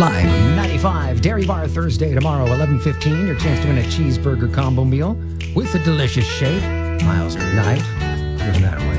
Live 95 Dairy Bar Thursday tomorrow, 11:15. Your chance to win a cheeseburger combo meal with a delicious shake. Miles McKnight giving that away.